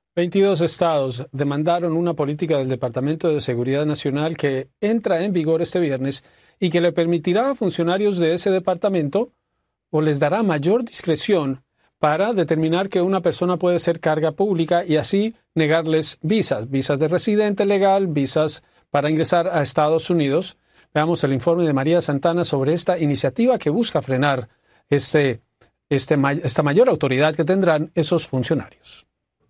22 estados demandaron una política del Departamento de Seguridad Nacional que entra en vigor este viernes y que le permitirá a funcionarios de ese departamento o les dará mayor discreción para determinar que una persona puede ser carga pública y así negarles visas de residente legal, visas para ingresar a Estados Unidos. Veamos el informe de María Santana sobre esta iniciativa que busca frenar esta mayor autoridad que tendrán esos funcionarios.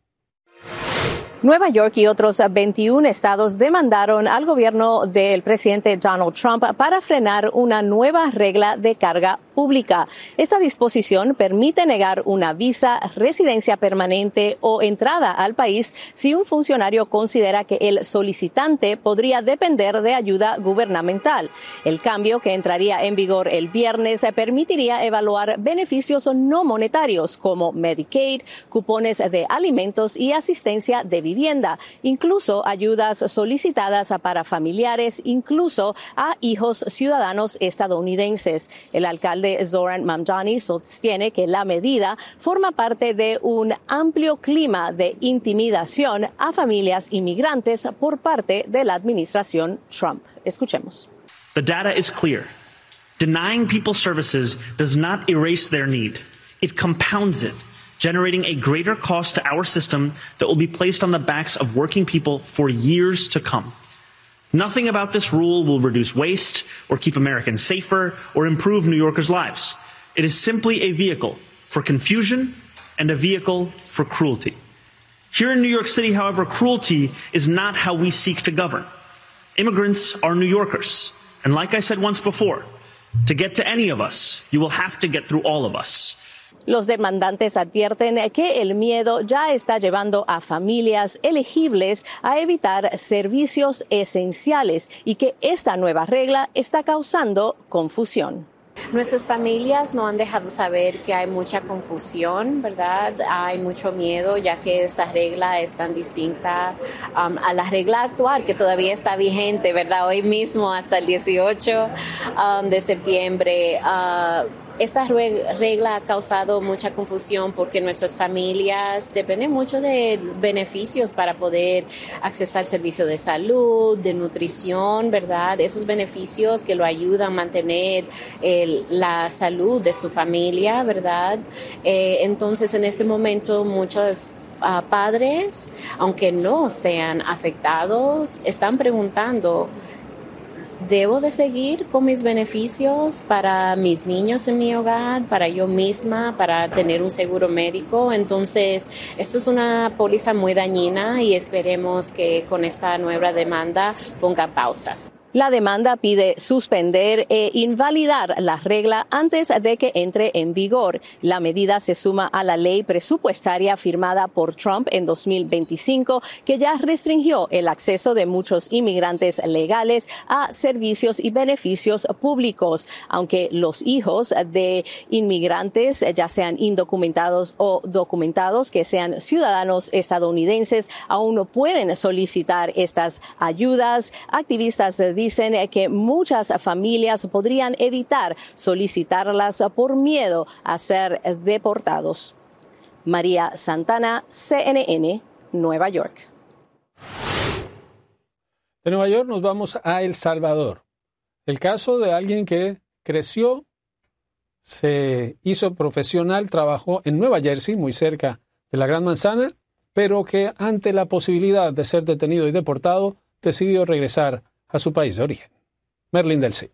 Nueva York y otros 21 estados demandaron al gobierno del presidente Donald Trump para frenar una nueva regla de carga pública. Esta disposición permite negar una visa, residencia permanente o entrada al país si un funcionario considera que el solicitante podría depender de ayuda gubernamental. El cambio, que entraría en vigor el viernes, permitiría evaluar beneficios no monetarios como Medicaid, cupones de alimentos y asistencia de vivienda, incluso ayudas solicitadas para familiares, incluso a hijos ciudadanos estadounidenses. El alcalde Zoran Mamdani sostiene que la medida forma parte de un amplio clima de intimidación a familias inmigrantes por parte de la administración Trump. Escuchemos. The data is clear. Denying people services does not erase their need. It compounds it, generating a greater cost to our system that will be placed on the backs of working people for years to come. Nothing about this rule will reduce waste or keep Americans safer or improve New Yorkers' lives. It is simply a vehicle for confusion and a vehicle for cruelty. Here in New York City, however, cruelty is not how we seek to govern. Immigrants are New Yorkers. And like I said once before, to get to any of us, you will have to get through all of us. Los demandantes advierten que el miedo ya está llevando a familias elegibles a evitar servicios esenciales y que esta nueva regla está causando confusión. Nuestras familias no han dejado saber que hay mucha confusión, ¿verdad? Hay mucho miedo, ya que esta regla es tan distinta a la regla actual, que todavía está vigente, ¿verdad? Hoy mismo hasta el 18 de septiembre. Esta regla ha causado mucha confusión porque nuestras familias dependen mucho de beneficios para poder accesar servicios de salud, de nutrición, ¿verdad? Esos beneficios que lo ayudan a mantener la salud de su familia, ¿verdad? Entonces, en este momento, muchos padres, aunque no sean afectados, están preguntando: ¿debo de seguir con mis beneficios para mis niños en mi hogar, para yo misma, para tener un seguro médico? Entonces, esto es una póliza muy dañina y esperemos que con esta nueva demanda ponga pausa. La demanda pide suspender e invalidar la regla antes de que entre en vigor. La medida se suma a la ley presupuestaria firmada por Trump en 2025, que ya restringió el acceso de muchos inmigrantes legales a servicios y beneficios públicos. Aunque los hijos de inmigrantes, ya sean indocumentados o documentados, que sean ciudadanos estadounidenses, aún no pueden solicitar estas ayudas, activistas dicen que muchas familias podrían evitar solicitarlas por miedo a ser deportados. María Santana, CNN, Nueva York. De Nueva York nos vamos a El Salvador. El caso de alguien que creció, se hizo profesional, trabajó en Nueva Jersey, muy cerca de la Gran Manzana, pero que ante la posibilidad de ser detenido y deportado, decidió regresar a su país de origen. Merlin del C.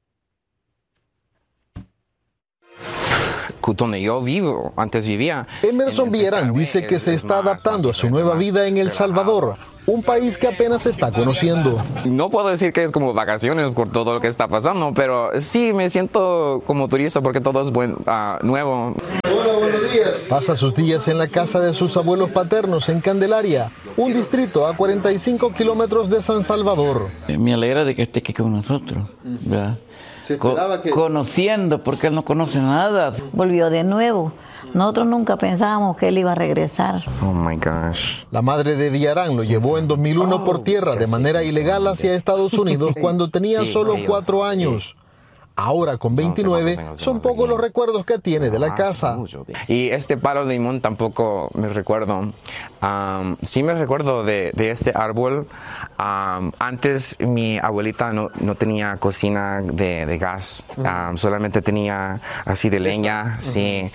Donde yo vivía. Emerson Villarán dice que se está adaptando a su nueva vida en El Salvador, un país que apenas está conociendo. No puedo decir que es como vacaciones por todo lo que está pasando, pero sí me siento como turista porque todo es nuevo. Hola, buenos días. Pasa sus días en la casa de sus abuelos paternos en Candelaria, un distrito a 45 kilómetros de San Salvador. Me alegra de que esté aquí con nosotros, ¿verdad? Conociendo, porque él no conoce nada. Volvió de nuevo. Nosotros nunca pensábamos que él iba a regresar. Oh my gosh. La madre de Villarán lo llevó en 2001 por tierra de manera ilegal hacia Estados Unidos cuando tenía solo 4 años. Ahora con 29, son pocos los recuerdos que tiene de la casa. Y este palo de limón tampoco me recuerdo. Sí me recuerdo de este árbol. Antes mi abuelita no tenía cocina de gas, solamente tenía así de leña, sí.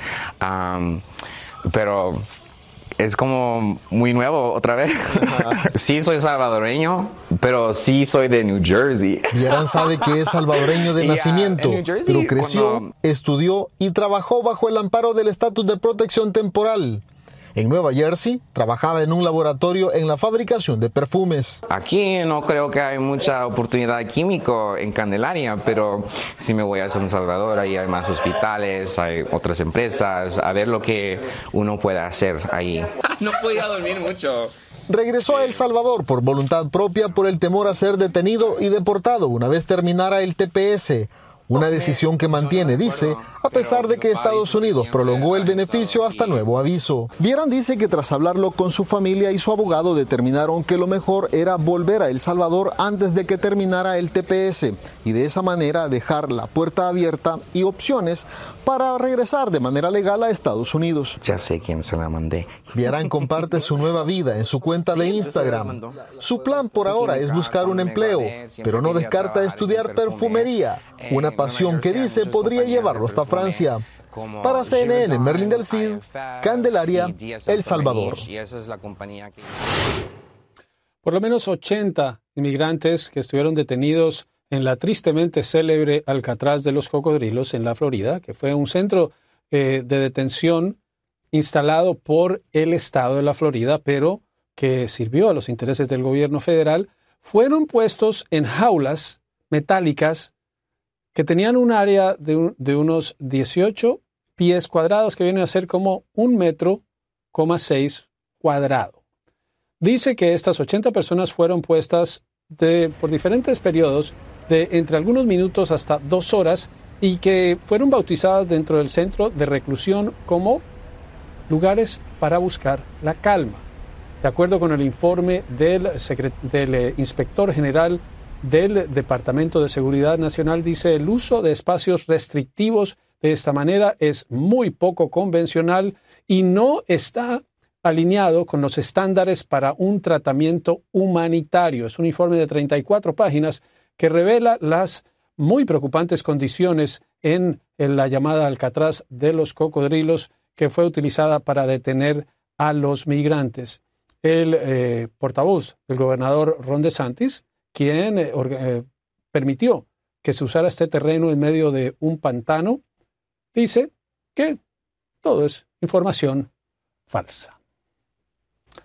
Pero es como muy nuevo otra vez. Sí soy salvadoreño, pero sí soy de New Jersey. Vieran sabe que es salvadoreño de nacimiento, pero creció, estudió y trabajó bajo el amparo del estatus de protección temporal. En Nueva Jersey, trabajaba en un laboratorio en la fabricación de perfumes. Aquí no creo que hay mucha oportunidad química en Candelaria, pero si me voy a San Salvador, ahí hay más hospitales, hay otras empresas, a ver lo que uno puede hacer ahí. No podía dormir mucho. Regresó a El Salvador por voluntad propia por el temor a ser detenido y deportado una vez terminara el TPS. Una decisión que mantiene, dice, a pesar de que Estados Unidos prolongó el beneficio hasta nuevo aviso. Vieran dice que tras hablarlo con su familia y su abogado determinaron que lo mejor era volver a El Salvador antes de que terminara el TPS y de esa manera dejar la puerta abierta y opciones para regresar de manera legal a Estados Unidos. Ya sé quién se la mandé. Vieran comparte su nueva vida en su cuenta de Instagram. Su plan por ahora es buscar un empleo, pero no descarta estudiar perfumería, una pasión que dice podría llevarlo hasta Francia. Para CNN, Merlin del Cid, Candelaria, El Salvador. Por lo menos 80 inmigrantes que estuvieron detenidos en la tristemente célebre Alcatraz de los Cocodrilos en la Florida, que fue un centro de detención instalado por el estado de la Florida, pero que sirvió a los intereses del gobierno federal, fueron puestos en jaulas metálicas que tenían un área de unos 18 pies cuadrados, que vienen a ser como 1,6 metros cuadrado. Dice que estas 80 personas fueron puestas por diferentes periodos, de entre algunos minutos hasta 2 horas, y que fueron bautizadas dentro del centro de reclusión como lugares para buscar la calma. De acuerdo con el informe del inspector general del Departamento de Seguridad Nacional, dice el uso de espacios restrictivos de esta manera es muy poco convencional y no está alineado con los estándares para un tratamiento humanitario. Es un informe de 34 páginas que revela las muy preocupantes condiciones en la llamada Alcatraz de los Cocodrilos, que fue utilizada para detener a los migrantes. El portavoz del gobernador Ron DeSantis, quien permitió que se usara este terreno en medio de un pantano, dice que todo es información falsa.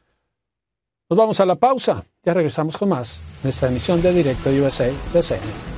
Nos vamos a la pausa. Ya regresamos con más en esta emisión de Directo USA de CNN.